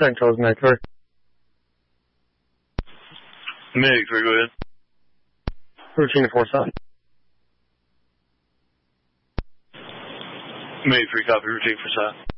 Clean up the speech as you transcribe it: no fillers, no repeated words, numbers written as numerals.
Central is Meg 3. Meg 3, go ahead. Routine 4-7. Meg 3, copy, routine 4-7.